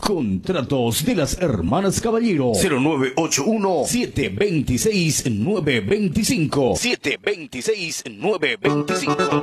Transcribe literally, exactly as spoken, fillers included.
Contratos de las Hermanas Caballero. cero nueve ocho uno, siete dos seis, nueve dos cinco. siete dos seis, nueve dos cinco.